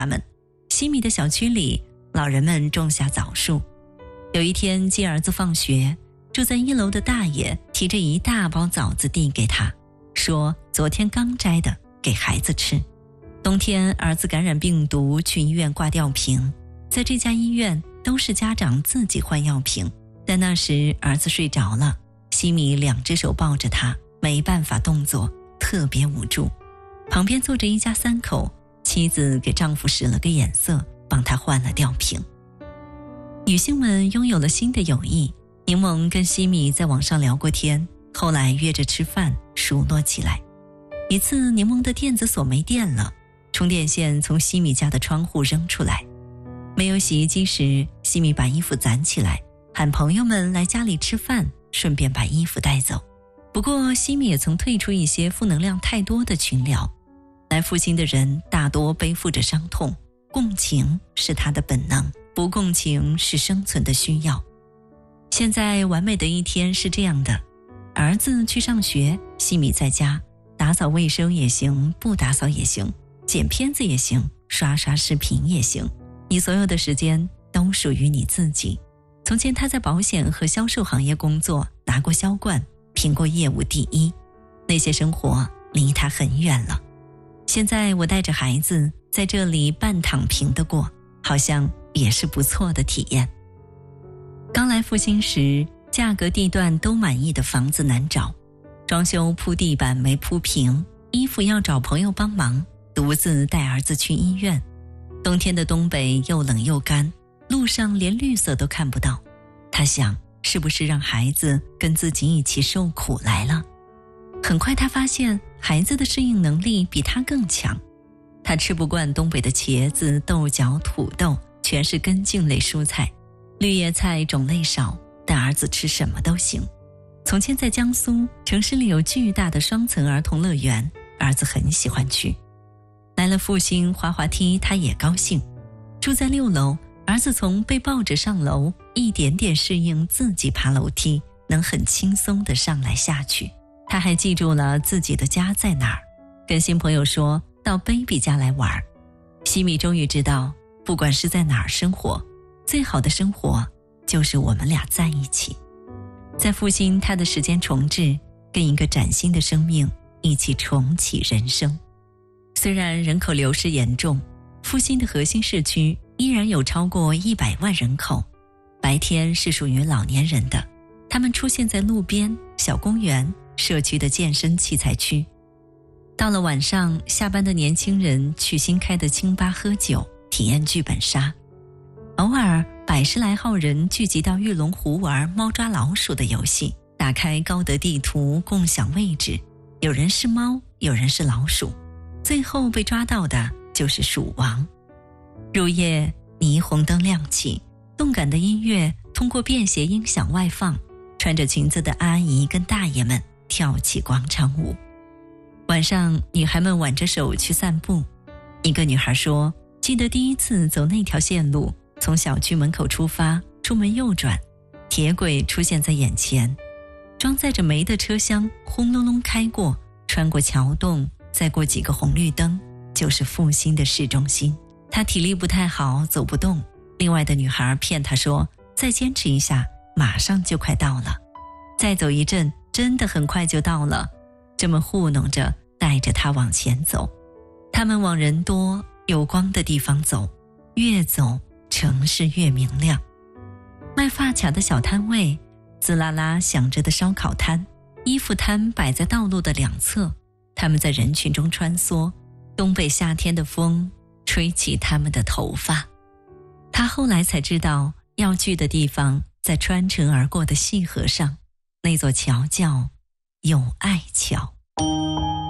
他们。西米的小区里，老人们种下枣树。有一天接儿子放学，住在1楼的大爷提着一大包枣子递给他，说昨天刚摘的，给孩子吃。冬天儿子感染病毒去医院挂吊瓶，在这家医院都是家长自己换药瓶，但那时儿子睡着了，西米2只手抱着他，没办法动作，特别无助。旁边坐着一家3口，妻子给丈夫使了个眼色，帮他换了吊瓶。女性们拥有了新的友谊，柠檬跟西米在网上聊过天，后来约着吃饭，熟络起来。一次柠檬的电子锁没电了，充电线从西米家的窗户扔出来。没有洗衣机时，西米把衣服攒起来，喊朋友们来家里吃饭，顺便把衣服带走。不过西米也曾退出一些负能量太多的群聊。来复兴的人大多背负着伤痛，共情是他的本能，不共情是生存的需要。现在完美的一天是这样的：儿子去上学，西米在家，打扫卫生也行，不打扫也行，剪片子也行，刷刷视频也行，你所有的时间都属于你自己。从前他在保险和销售行业工作，拿过销冠，评过业务第1，那些生活离他很远了。现在我带着孩子在这里半躺平的过，好像也是不错的体验。刚来复兴时，价格地段都满意的房子难找，装修铺地板没铺平，衣服要找朋友帮忙，独自带儿子去医院。冬天的东北又冷又干，路上连绿色都看不到。他想，是不是让孩子跟自己一起受苦来了？很快他发现孩子的适应能力比他更强。他吃不惯东北的茄子、豆角、土豆，全是根茎类蔬菜，绿叶菜种类少，但儿子吃什么都行。从前在江苏，城市里有巨大的双层儿童乐园，儿子很喜欢去。来了复兴，滑滑梯他也高兴。住在6楼，儿子从被抱着上楼，一点点适应自己爬楼梯，能很轻松地上来下去。他还记住了自己的家在哪儿，跟新朋友说到 baby 家来玩。西米终于知道，不管是在哪儿生活，最好的生活就是我们俩在一起。在复兴，他的时间重置，跟一个崭新的生命一起重启人生。虽然人口流失严重，复兴的核心市区依然有超过100万人口，白天是属于老年人的，他们出现在路边、小公园、社区的健身器材区。到了晚上，下班的年轻人去新开的清吧喝酒，体验剧本杀。偶尔100来号人聚集到玉龙湖玩猫抓老鼠的游戏，打开高德地图共享位置，有人是猫，有人是老鼠，最后被抓到的就是鼠王。入夜，霓虹灯亮起，动感的音乐通过便携音响外放，穿着裙子的阿姨跟大爷们跳起广场舞。晚上，女孩们挽着手去散步。一个女孩说，记得第一次走那条线路，从小区门口出发，出门右转，铁轨出现在眼前，装载着煤的车厢轰隆隆开过，穿过桥洞，再过几个红绿灯，就是复兴的市中心。她体力不太好，走不动。另外的女孩骗她说，再坚持一下，马上就快到了。再走一阵，真的很快就到了。这么糊弄着，带着她往前走。他们往人多有光的地方走，越走城市越明亮。卖发卡的小摊位，滋啦啦响着的烧烤摊，衣服摊摆在道路的两侧，他们在人群中穿梭，东北夏天的风吹起他们的头发。他后来才知道，要去的地方在穿城而过的细河上，那座桥叫友爱桥。